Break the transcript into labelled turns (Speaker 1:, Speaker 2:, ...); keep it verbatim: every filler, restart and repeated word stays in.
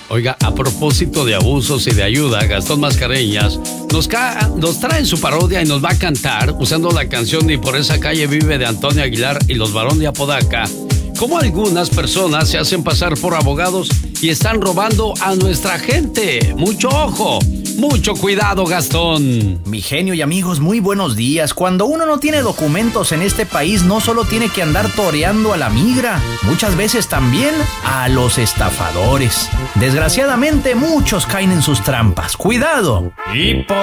Speaker 1: Oiga, a propósito de abusos y de ayuda, Gastón Mascareñas nos, ca nos trae en su parodia y nos va a cantar usando la canción Ni por esa calle vive de Antonio Aguilar y los Barón de Apodaca. Cómo algunas personas se hacen pasar por abogados y están robando a nuestra gente. Mucho ojo, mucho cuidado, Gastón.
Speaker 2: Mi genio y amigos, muy buenos días. Cuando uno no tiene documentos en este país, no solo tiene que andar toreando a la migra, muchas veces también a los estafadores. Desgraciadamente, muchos caen en sus trampas. ¡Cuidado!
Speaker 1: Y por